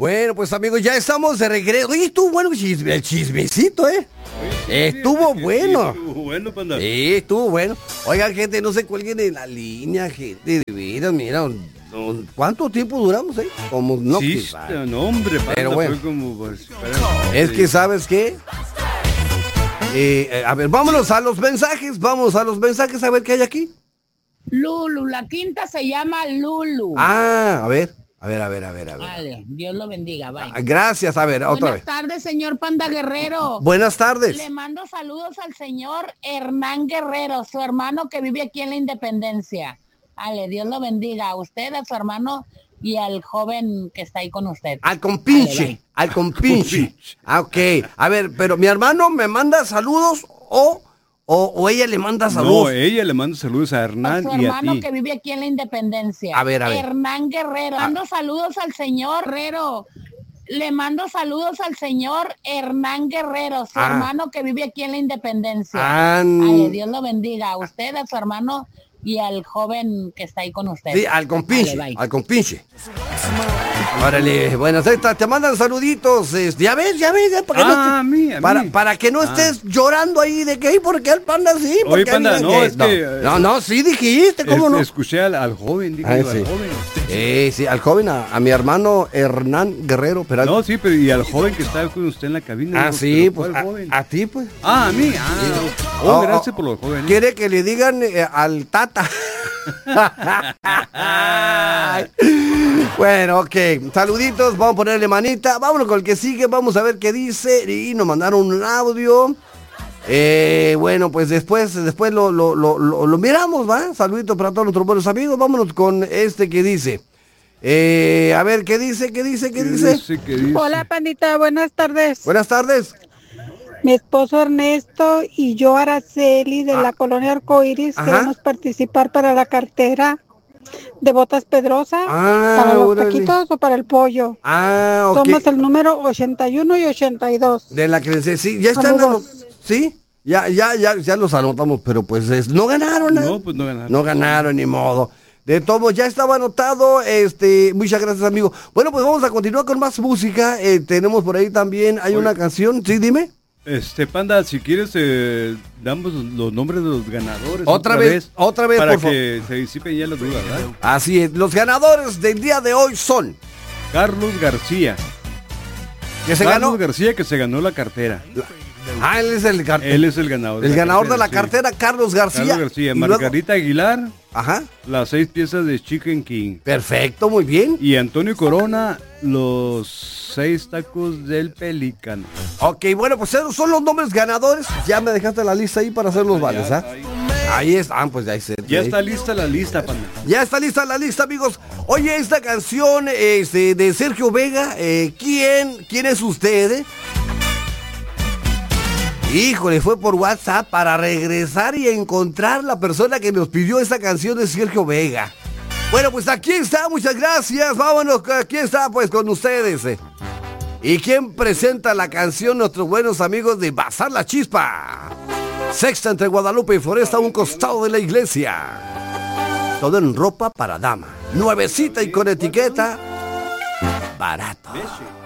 Bueno, pues amigos, ya estamos de regreso. Oye, estuvo bueno el chismecito, ¿eh? Estuvo bueno. Estuvo bueno, Panda. Sí, estuvo bueno. Oigan, gente, no se cuelguen en la línea, gente, de veras, mira. ¿Cuánto tiempo duramos, Como no. Sí, no, hombre, Panda, pero bueno. fue como, pues, Es que, ¿sabes qué? A ver, vámonos a los mensajes, a ver qué hay aquí. Lulu, la quinta se llama Lulu. A ver. Vale, Dios lo bendiga, bye. Gracias, a ver, otra vez. Buenas tardes, señor Panda Guerrero. Buenas tardes. Le mando saludos al señor Hernán Guerrero, su hermano que vive aquí en la Independencia. Vale, Dios lo bendiga a usted, a su hermano y al joven que está ahí con usted. Al compinche, vale. al compinche. Ok, a ver, pero mi hermano me manda saludos o ella le manda saludos. No, ella le manda saludos a Hernán su y a hermano ti. que vive aquí en la Independencia. A ver. Hernán Guerrero. Mando saludos al señor Guerrero. Le mando saludos al señor Hernán Guerrero, su hermano que vive aquí en la Independencia. Vale, Dios lo bendiga a usted, a su hermano y al joven que está ahí con usted. Sí, al compinche, vale, al compinche. Órale, bueno, te mandan saluditos, ya ves, para que no para que no estés llorando ahí de que, ¿por qué el Panda sí? Oye, Panda, no, es que... No, sí dijiste, ¿cómo no? Escuché al joven, dije al joven. Sí, al joven, a mi hermano Hernán Guerrero Peralta. No, sí, pero y al joven que está con usted en la cabina. Sí, pues, a ti, pues. A mí, gracias por los jóvenes. Quiere que le digan al Tata. Bueno, ok, saluditos, vamos a ponerle manita, vámonos con el que sigue, vamos a ver qué dice, y nos mandaron un audio. Bueno, pues después lo miramos, ¿va? Saluditos para todos nuestros buenos amigos, vámonos con este que dice. A ver, ¿qué dice? Hola, Pandita, buenas tardes. Buenas tardes. Mi esposo Ernesto y yo, Araceli, de la colonia Arcoiris, queremos participar para la cartera de Botas Pedrosa, para los taquitos o para el pollo. Ok. Somos el número 81 y 82. De la que sí, ya están, sí, ya los anotamos, pero pues no ganaron, No, pues no ganaron. No ganaron, ni modo. De todo, ya estaba anotado, muchas gracias, amigo. Bueno, pues vamos a continuar con más música, tenemos por ahí también, hay una canción, sí, dime. Panda, si quieres, damos los nombres de los ganadores. Otra vez, para por favor. que se disipen ya las dudas, ¿verdad? Así es, los ganadores del día de hoy son... Carlos García. Carlos García, que se ganó la cartera. Él es el ganador. Él es el ganador. El ganador de la cartera, Carlos García. Carlos García. Margarita Aguilar. Ajá. Las 6 piezas de Chicken King. Perfecto, muy bien. Y Antonio Corona, los 6 tacos del Pelícano. Ok, bueno, pues esos son los nombres ganadores. Ya me dejaste la lista ahí para hacer los vales, ¿ah? Ahí está, pues ahí se. Ya está lista la lista, Panda. Ya está lista la lista, amigos. Oye, esta canción de Sergio Vega, ¿quién es usted? Híjole, fue por WhatsApp para regresar y encontrar la persona que nos pidió esta canción de Sergio Vega. Bueno, pues aquí está, muchas gracias. Vámonos, aquí está pues con ustedes. ¿Y quién presenta la canción? Nuestros buenos amigos de Bazar La Chispa. Sexta entre Guadalupe y Floresta, a un costado de la iglesia. Todo en ropa para dama. Nuevecita y con etiqueta. Barato.